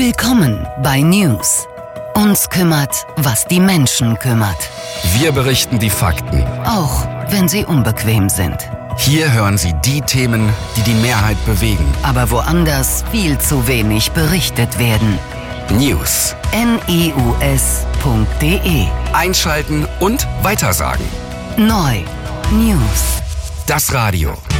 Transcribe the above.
Willkommen bei News. Uns kümmert, was die Menschen kümmert. Wir berichten die Fakten, Auch wenn sie unbequem sind. Hier hören Sie die Themen, die die Mehrheit bewegen. Aber woanders viel zu wenig berichtet werden. News. news.de Einschalten und weitersagen. Neu. News. Das Radio.